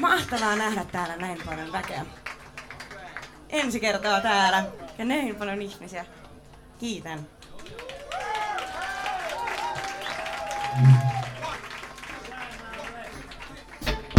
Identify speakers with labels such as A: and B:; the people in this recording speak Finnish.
A: mahtavaa nähdä täällä näin paljon väkeä. Ensi kertaa täällä ja näin paljon ihmisiä. Kiitän.